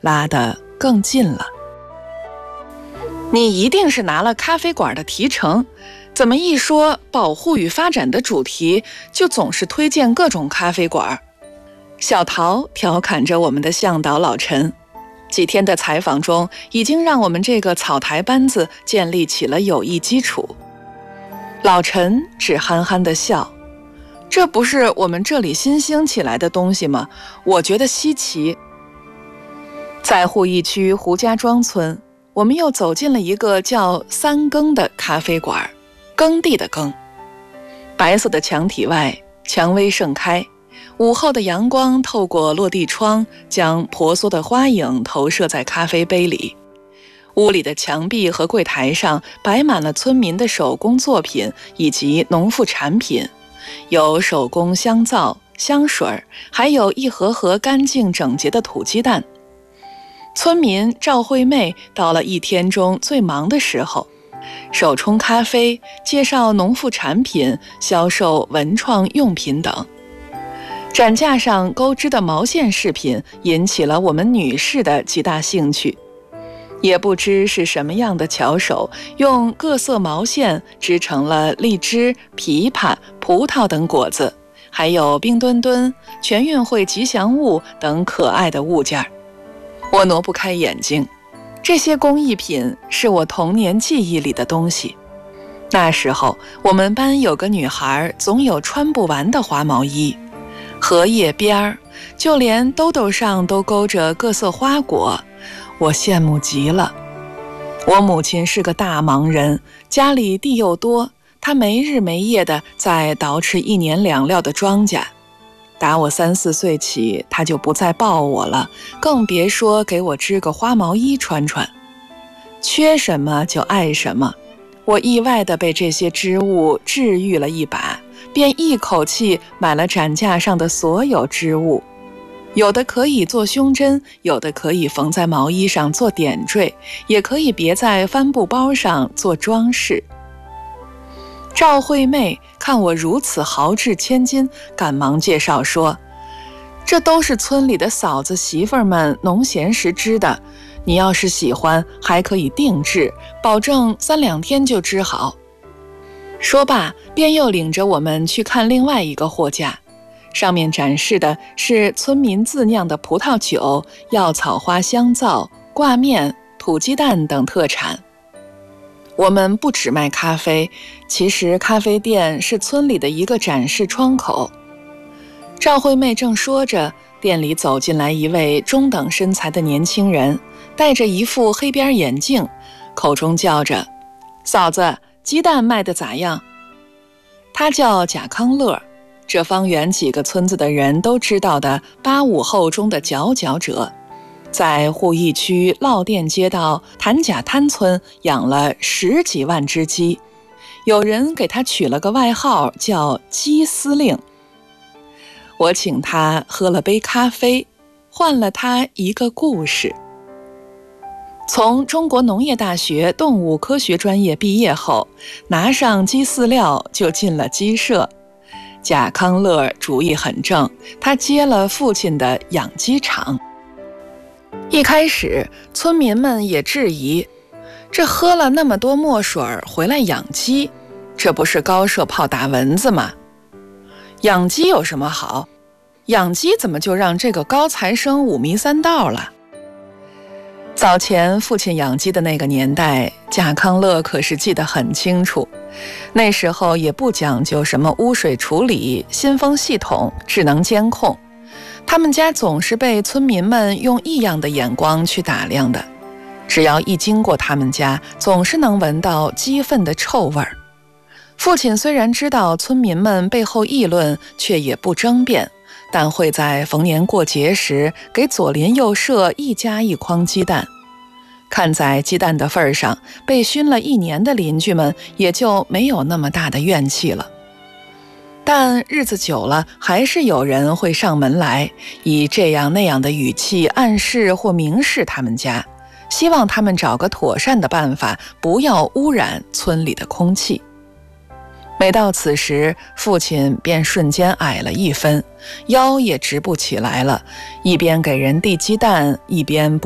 拉得更近了。你一定是拿了咖啡馆的提成，怎么一说保护与发展的主题，就总是推荐各种咖啡馆？小陶调侃着我们的向导老陈，几天的采访中，已经让我们这个草台班子建立起了友谊基础。老陈只憨憨地笑，这不是我们这里新兴起来的东西吗？我觉得稀奇。在鄠邑区胡家庄村，我们又走进了一个叫三更的咖啡馆，耕地的耕。白色的墙体外，蔷薇盛开，午后的阳光透过落地窗，将婆娑的花影投射在咖啡杯里。屋里的墙壁和柜台上摆满了村民的手工作品以及农副产品，有手工香皂、香水，还有一盒盒干净整洁的土鸡蛋。村民赵惠妹到了一天中最忙的时候，手冲咖啡，介绍农副产品，销售文创用品等。展架上钩织的毛线饰品引起了我们女士的极大兴趣。也不知是什么样的巧手，用各色毛线织成了荔枝、枇杷、葡萄等果子，还有冰墩墩、全运会吉祥物等可爱的物件。我挪不开眼睛，这些工艺品是我童年记忆里的东西。那时候我们班有个女孩总有穿不完的花毛衣，荷叶边儿，就连兜兜上都勾着各色花果，我羡慕极了。我母亲是个大忙人，家里地又多，她没日没夜地在捯饬1年2料的庄稼。打我3、4岁起，她就不再抱我了，更别说给我织个花毛衣穿穿。缺什么就爱什么，我意外地被这些织物治愈了一把，便一口气买了展架上的所有织物。有的可以做胸针，有的可以缝在毛衣上做点缀，也可以别在帆布包上做装饰。赵惠妹看我如此豪掷千金，赶忙介绍说，这都是村里的嫂子媳妇儿们农闲时织的，你要是喜欢还可以定制，保证3、2天就织好。说罢便又领着我们去看另外一个货架，上面展示的是村民自酿的葡萄酒、药草花香皂、挂面、土鸡蛋等特产。我们不只卖咖啡，其实咖啡店是村里的一个展示窗口。赵惠妹正说着，店里走进来一位中等身材的年轻人，戴着一副黑边眼镜，口中叫着，嫂子，鸡蛋卖得咋样？他叫贾康乐，这方圆几个村子的人都知道的85后中的佼佼者，在鄠邑区烙店街道谭家滩村养了10几万只鸡，有人给他取了个外号叫鸡司令。我请他喝了杯咖啡，换了他一个故事。从中国农业大学动物科学专业毕业后，拿上鸡饲料就进了鸡舍。贾康乐主意很正，他接了父亲的养鸡场。一开始村民们也质疑，这喝了那么多墨水回来养鸡，这不是高射炮打蚊子吗？养鸡有什么好？养鸡怎么就让这个高材生5迷3道了？早前父亲养鸡的那个年代，贾康乐可是记得很清楚。那时候也不讲究什么污水处理、新风系统、智能监控，他们家总是被村民们用异样的眼光去打量的。只要一经过他们家，总是能闻到鸡粪的臭味儿。父亲虽然知道村民们背后议论，却也不争辩，但会在逢年过节时给左邻右舍一家一筐鸡蛋。看在鸡蛋的份上，被熏了1年的邻居们也就没有那么大的怨气了。但日子久了，还是有人会上门来，以这样那样的语气暗示或明示他们家，希望他们找个妥善的办法，不要污染村里的空气。每到此时，父亲便瞬间矮了1分，腰也直不起来了，一边给人递鸡蛋，一边